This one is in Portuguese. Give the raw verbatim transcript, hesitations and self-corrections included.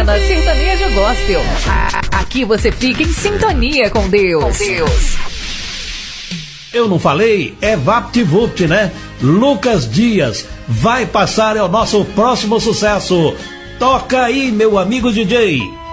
na Sintonia de Gospel. Aqui você fica em sintonia com Deus. Com Deus. Eu não falei? É VaptVupt, né? Lucas Dias vai passar, é o nosso próximo sucesso. Toca aí, meu amigo D J.